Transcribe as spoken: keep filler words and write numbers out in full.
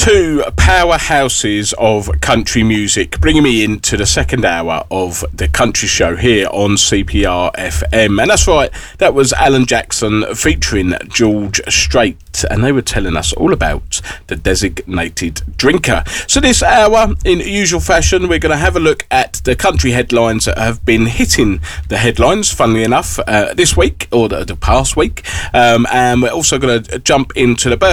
two powerhouses of country music, bringing me into the second hour of the country show here on C P R F M. And that's right, that was Alan Jackson featuring George Strait, and they were telling us all about the designated drinker. So this hour, in usual fashion, we're going to have a look at the country headlines that have been hitting the headlines, funnily enough, uh, this week, or the, the past week. Um, and we're also going to jump into the